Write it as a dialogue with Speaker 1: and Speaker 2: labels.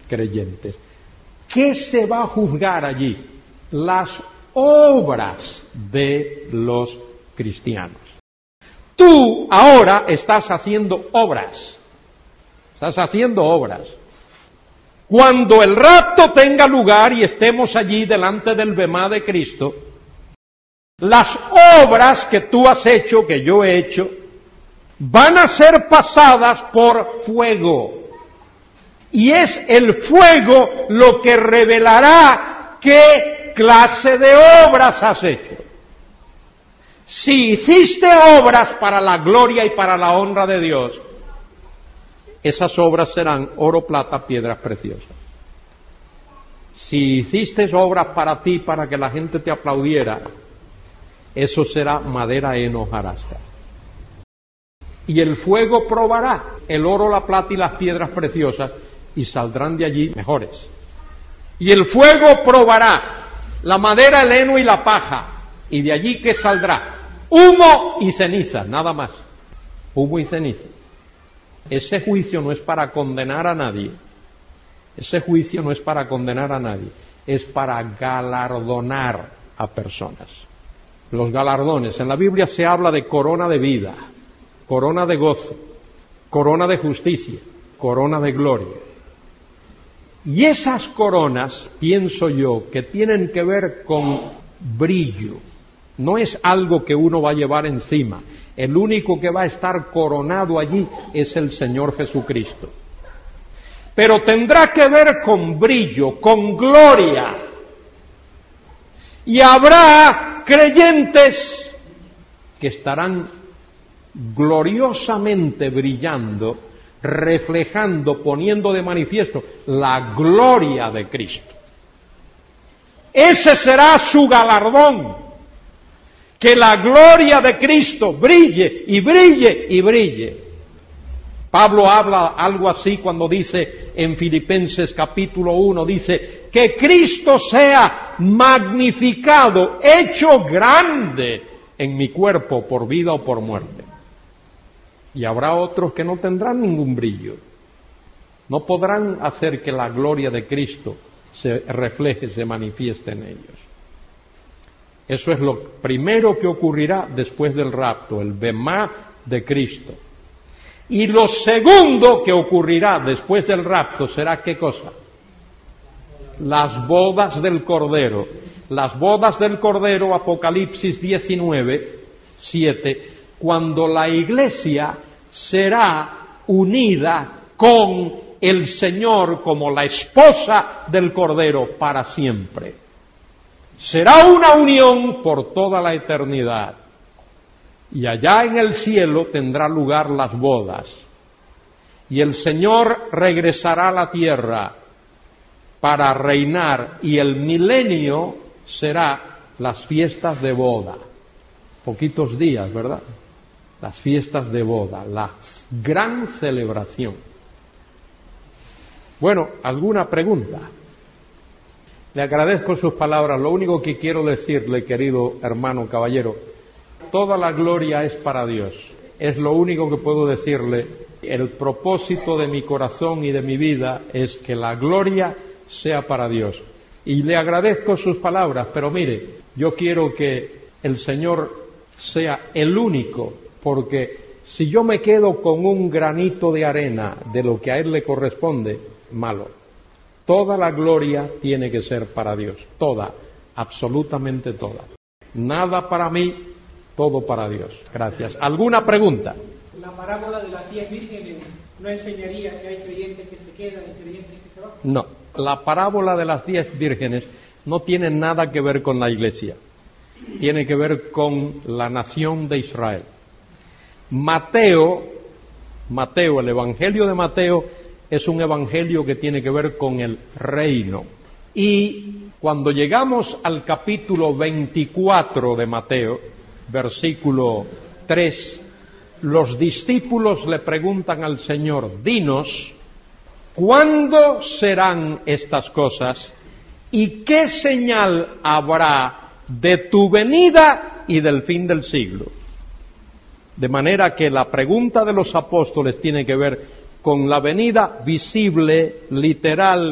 Speaker 1: creyentes. ¿Qué se va a juzgar allí? Las obras de los cristianos. Tú ahora estás haciendo obras. Estás haciendo obras. Cuando el rapto tenga lugar y estemos allí delante del bemá de Cristo, las obras que tú has hecho, que yo he hecho, van a ser pasadas por fuego. Y es el fuego lo que revelará qué clase de obras has hecho. Si hiciste obras para la gloria y para la honra de Dios, esas obras serán oro, plata, piedras preciosas. Si hiciste obras para ti, para que la gente te aplaudiera, eso será madera heno, hojarasca. Y el fuego probará el oro, la plata y las piedras preciosas, y saldrán de allí mejores. Y el fuego probará la madera, el heno y la paja, y de allí ¿qué saldrá? Humo y ceniza, nada más. Humo y ceniza. Ese juicio no es para condenar a nadie. Ese juicio no es para condenar a nadie. Es para galardonar a personas. Los galardones. En la Biblia se habla de corona de vida, corona de gozo, corona de justicia, corona de gloria. Y esas coronas, pienso yo, que tienen que ver con brillo. No es algo que uno va a llevar encima. El único que va a estar coronado allí es el Señor Jesucristo. Pero tendrá que ver con brillo, con gloria. Y habrá creyentes que estarán gloriosamente brillando, reflejando, poniendo de manifiesto la gloria de Cristo. Ese será su galardón. Que la gloria de Cristo brille y brille y brille. Pablo habla algo así cuando dice en Filipenses capítulo 1, dice, que Cristo sea magnificado, hecho grande en mi cuerpo por vida o por muerte. Y habrá otros que no tendrán ningún brillo. No podrán hacer que la gloria de Cristo se refleje, se manifieste en ellos. Eso es lo primero que ocurrirá después del rapto, el bemá de Cristo. Y lo segundo que ocurrirá después del rapto será ¿qué cosa? Las bodas del Cordero. Las bodas del Cordero, Apocalipsis 19, 7, cuando la iglesia será unida con el Señor como la esposa del Cordero para siempre. Será una unión por toda la eternidad. Y allá en el cielo tendrá lugar las bodas. Y el Señor regresará a la tierra para reinar. Y el milenio será las fiestas de boda. Poquitos días, ¿verdad? Las fiestas de boda, la gran celebración. Bueno, ¿alguna pregunta? Le agradezco sus palabras. Lo único que quiero decirle, querido hermano caballero, toda la gloria es para Dios. Es lo único que puedo decirle. El propósito de mi corazón y de mi vida es que la gloria sea para Dios. Y le agradezco sus palabras, pero mire, yo quiero que el Señor sea el único, porque si yo me quedo con un granito de arena de lo que a Él le corresponde, malo. Toda la gloria tiene que ser para Dios, toda, absolutamente toda. Nada para mí, todo para Dios. Gracias. ¿Alguna pregunta?
Speaker 2: La parábola de las 10 vírgenes no enseñaría que hay creyentes que se quedan y creyentes que se van.
Speaker 1: No, la parábola de las 10 vírgenes no tiene nada que ver con la iglesia. Tiene que ver con la nación de Israel. Mateo, el Evangelio de Mateo, es un evangelio que tiene que ver con el reino. Y cuando llegamos al capítulo 24 de Mateo, versículo 3, los discípulos le preguntan al Señor, dinos, ¿cuándo serán estas cosas? ¿Y qué señal habrá de tu venida y del fin del siglo? De manera que la pregunta de los apóstoles tiene que ver con la venida visible, literal,